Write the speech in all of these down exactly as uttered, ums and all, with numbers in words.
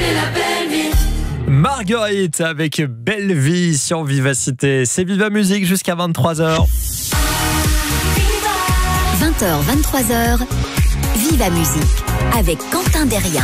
Marguerite avec Belle Vie sur Vivacité. C'est Viva Musique jusqu'à vingt-trois heures. vingt heures, vingt-trois heures, Viva Musique avec Quentin Derrien.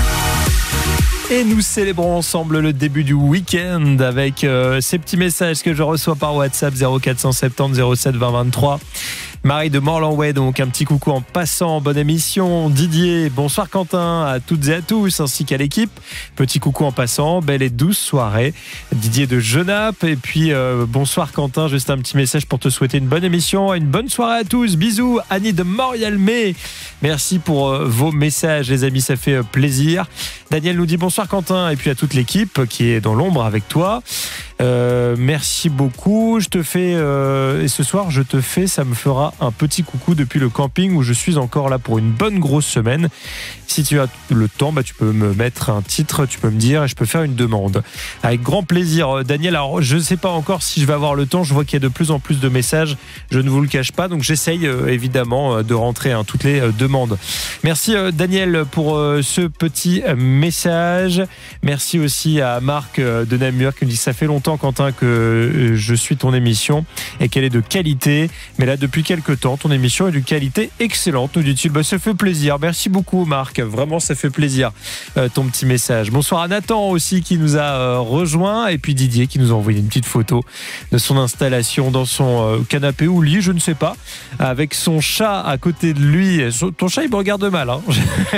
Et nous célébrons ensemble le début du week-end avec euh, ces petits messages que je reçois par WhatsApp zéro quatre cent soixante-dix zéro sept vingt vingt-trois. Marie de Morlanway, donc un petit coucou en passant, bonne émission. Didier, bonsoir Quentin, à toutes et à tous, ainsi qu'à l'équipe. Petit coucou en passant, belle et douce soirée. Didier de Genappe, et puis euh, bonsoir Quentin, juste un petit message pour te souhaiter une bonne émission, une bonne soirée à tous. Bisous, Annie de Morialmé. Merci pour euh, vos messages, les amis, ça fait euh, plaisir. Daniel nous dit bonsoir Quentin, et puis à toute l'équipe qui est dans l'ombre avec toi. Euh, merci beaucoup. Je te fais euh, et ce soir je te fais, ça me fera un petit coucou depuis le camping où je suis encore là pour une bonne grosse semaine. Si tu as le temps, bah, tu peux me mettre un titre, tu peux me dire et je peux faire une demande. Avec grand plaisir, Daniel. Alors je ne sais pas encore si je vais avoir le temps. Je vois qu'il y a de plus en plus de messages. Je ne vous le cache pas, donc j'essaye euh, évidemment euh, de rentrer hein, toutes les euh, demandes. Merci euh, Daniel pour euh, ce petit euh, message. Merci aussi à Marc euh, de Namur qui me dit ça fait longtemps Quentin que je suis ton émission et qu'elle est de qualité, mais là depuis quelques temps ton émission est de qualité excellente, nous dit-il. Bah, ça fait plaisir, merci beaucoup Marc, vraiment ça fait plaisir euh, ton petit message. Bonsoir à Nathan aussi qui nous a euh, rejoint, et puis Didier qui nous a envoyé une petite photo de son installation dans son euh, canapé ou lit, je ne sais pas, avec son chat à côté de lui. Ton chat il me regarde mal hein.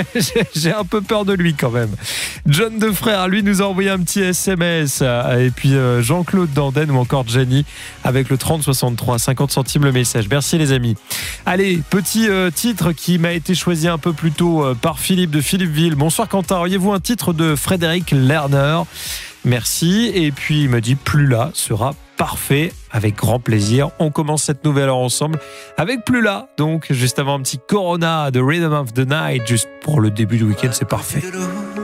J'ai un peu peur de lui quand même. John de Frère lui nous a envoyé un petit S M S, et puis euh, Jean-Claude Danden ou encore Jenny avec le trente soixante-trois, cinquante centimes le message. Merci les amis. Allez, petit euh, titre qui m'a été choisi un peu plus tôt euh, par Philippe de Philippeville. Bonsoir Quentin, auriez-vous un titre de Frédéric Lerner? Merci. Et puis il me dit Plus là sera parfait, avec grand plaisir. On commence cette nouvelle heure ensemble avec Plus là. Donc juste avant un petit Corona de Rhythm of the Night, juste pour le début du week-end, c'est parfait.